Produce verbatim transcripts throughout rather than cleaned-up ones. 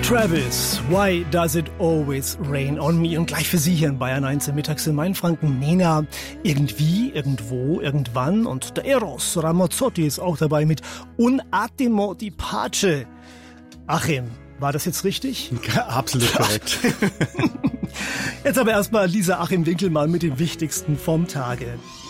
Travis, Why Does It Always Rain on Me? Und gleich für Sie hier in Bayern eins im Mittags in Mainfranken. Nena, irgendwie, irgendwo, irgendwann. Und der Eros Ramazzotti ist auch dabei mit Un attimo di pace. Achim, war das jetzt richtig? Ja, absolut korrekt. Jetzt aber erstmal Lisa Achim Winkelmann mit dem Wichtigsten vom Tage.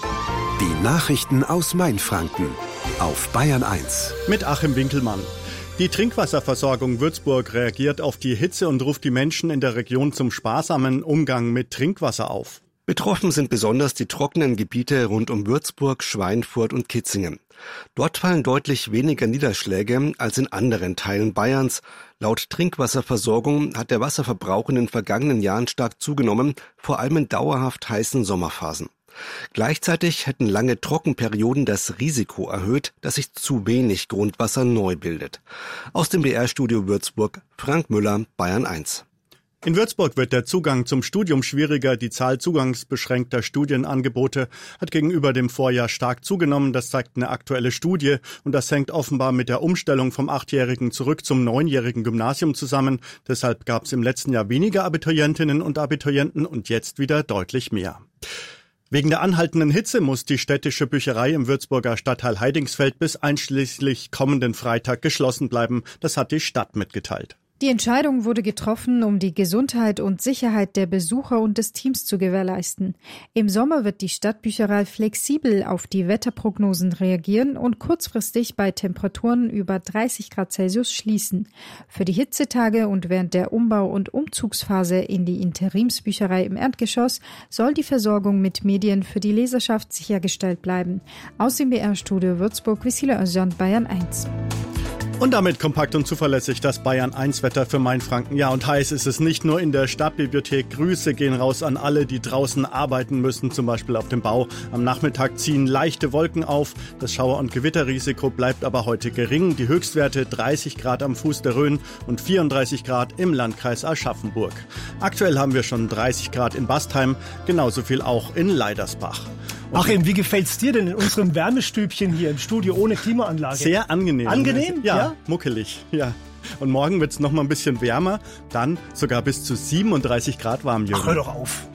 Die Nachrichten aus Mainfranken auf Bayern eins. Mit Achim Winkelmann. Die Trinkwasserversorgung Würzburg reagiert auf die Hitze und ruft die Menschen in der Region zum sparsamen Umgang mit Trinkwasser auf. Betroffen sind besonders die trockenen Gebiete rund um Würzburg, Schweinfurt und Kitzingen. Dort fallen deutlich weniger Niederschläge als in anderen Teilen Bayerns. Laut Trinkwasserversorgung hat der Wasserverbrauch in den vergangenen Jahren stark zugenommen, vor allem in dauerhaft heißen Sommerphasen. Gleichzeitig hätten lange Trockenperioden das Risiko erhöht, dass sich zu wenig Grundwasser neu bildet. Aus dem B R-Studio Würzburg, Frank Müller, Bayern eins. In Würzburg wird der Zugang zum Studium schwieriger. Die Zahl zugangsbeschränkter Studienangebote hat gegenüber dem Vorjahr stark zugenommen. Das zeigt eine aktuelle Studie. Und das hängt offenbar mit der Umstellung vom achtjährigen zurück zum neunjährigen Gymnasium zusammen. Deshalb gab es im letzten Jahr weniger Abiturientinnen und Abiturienten und jetzt wieder deutlich mehr. Wegen der anhaltenden Hitze muss die städtische Bücherei im Würzburger Stadtteil Heidingsfeld bis einschließlich kommenden Freitag geschlossen bleiben. Das hat die Stadt mitgeteilt. Die Entscheidung wurde getroffen, um die Gesundheit und Sicherheit der Besucher und des Teams zu gewährleisten. Im Sommer wird die Stadtbücherei flexibel auf die Wetterprognosen reagieren und kurzfristig bei Temperaturen über dreißig Grad Celsius schließen. Für die Hitzetage und während der Umbau- und Umzugsphase in die Interimsbücherei im Erdgeschoss soll die Versorgung mit Medien für die Leserschaft sichergestellt bleiben. Aus dem B R-Studio Würzburg, Vissila Özcan, Bayern eins. Und damit kompakt und zuverlässig das Bayern eins Wetter für Mainfranken. Ja, und heiß ist es nicht nur in der Stadtbibliothek. Grüße gehen raus an alle, die draußen arbeiten müssen, zum Beispiel auf dem Bau. Am Nachmittag ziehen leichte Wolken auf. Das Schauer- und Gewitterrisiko bleibt aber heute gering. Die Höchstwerte dreißig Grad am Fuß der Rhön und vierunddreißig Grad im Landkreis Aschaffenburg. Aktuell haben wir schon dreißig Grad in Bastheim, genauso viel auch in Leidersbach. Achim, wie gefällt's dir denn in unserem Wärmestübchen hier im Studio ohne Klimaanlage? Sehr angenehm. Angenehm? Ja, ja? muckelig, ja. Und morgen wird's noch mal ein bisschen wärmer, dann sogar bis zu siebenunddreißig Grad warm, Jürgen. Ach, hör doch auf.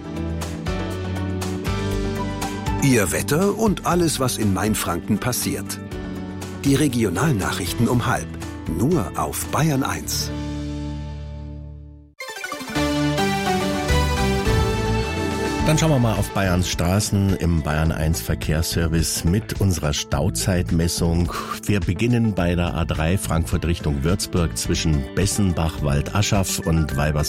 Ihr Wetter und alles, was in Mainfranken passiert. Die Regionalnachrichten um halb. Nur auf Bayern eins. Dann schauen wir mal auf Bayerns Straßen im Bayern eins Verkehrsservice mit unserer Stauzeitmessung. Wir beginnen bei der A drei Frankfurt Richtung Würzburg zwischen Bessenbach, Waldaschaff und Weibers